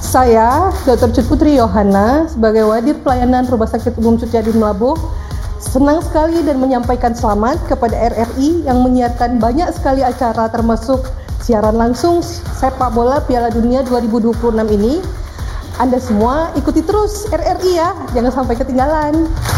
Saya, Dr. Cut Putri Yohana, sebagai Wadir Pelayanan Rumah Sakit Umum Sutyadi Melabuh, senang sekali dan menyampaikan selamat kepada RRI yang menyiarkan banyak sekali acara termasuk siaran langsung sepak bola Piala Dunia 2026 ini. Anda semua ikuti terus RRI ya, jangan sampai ketinggalan.